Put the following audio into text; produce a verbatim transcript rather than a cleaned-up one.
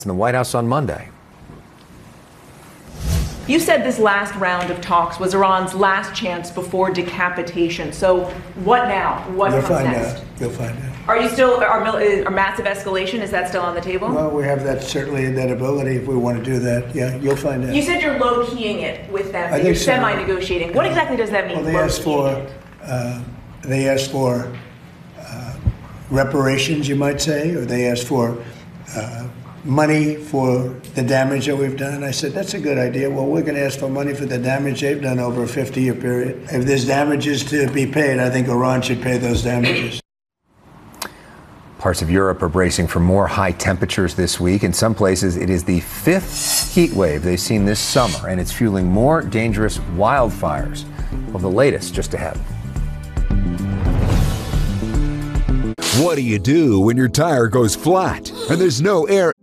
in the White House on Monday. You said this last round of talks was Iran's last chance before decapitation. So what now? What You'll comes find next? out. You'll find out. Are you still, are, are massive escalation, is that still on the table? Well, we have that, certainly that ability if we want to do that. Yeah, you'll find out. You said you're low-keying it with them, I that you're think so. semi-negotiating. What exactly does that mean, Well, they asked for, low-keying it? uh, they asked for uh, reparations, you might say, or they asked for uh, money for the damage that we've done. I said, that's a good idea. Well, we're going to ask for money for the damage they've done over a fifty-year period. If there's damages to be paid, I think Iran should pay those damages. Parts of Europe are bracing for more high temperatures this week. In some places, it is the fifth heat wave they've seen this summer, and it's fueling more dangerous wildfires. Well, the latest just ahead. What do you do when your tire goes flat and there's no air